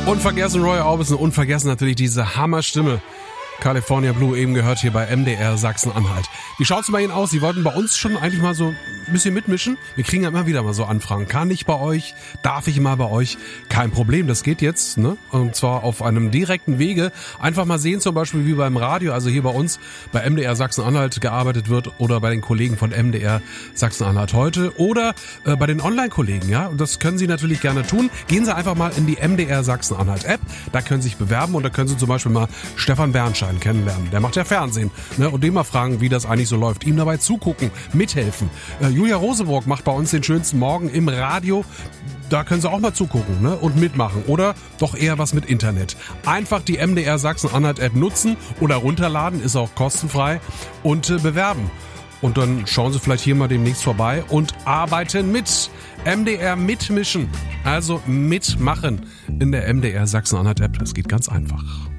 Unvergessen Roy Orbison, unvergessen natürlich diese Hammerstimme. California Blue eben gehört hier bei MDR Sachsen-Anhalt. Wie schaut's bei Ihnen aus? Sie wollten bei uns schon eigentlich mal so ein bisschen mitmischen? Wir kriegen ja immer wieder mal so Anfragen. Kann ich bei euch? Darf ich mal bei euch? Kein Problem, das geht jetzt, ne? Und zwar auf einem direkten Wege. Einfach mal sehen, zum Beispiel wie beim Radio, also hier bei uns bei MDR Sachsen-Anhalt gearbeitet wird oder bei den Kollegen von MDR Sachsen-Anhalt heute oder bei den Online-Kollegen, ja? Und das können Sie natürlich gerne tun. Gehen Sie einfach mal in die MDR Sachsen-Anhalt App. Da können Sie sich bewerben und da können Sie zum Beispiel mal Stefan Bernstein kennenlernen. Der macht ja Fernsehen, ne? Und den mal fragen, wie das eigentlich so läuft. Ihm dabei zugucken, mithelfen. Julia Roseburg macht bei uns den schönsten Morgen im Radio. Da können Sie auch mal zugucken, ne? Und mitmachen. Oder doch eher was mit Internet. Einfach die MDR Sachsen-Anhalt App nutzen oder runterladen, ist auch kostenfrei, und bewerben. Und dann schauen Sie vielleicht hier mal demnächst vorbei und arbeiten mit. MDR mitmischen. Also mitmachen in der MDR Sachsen-Anhalt App. Das geht ganz einfach.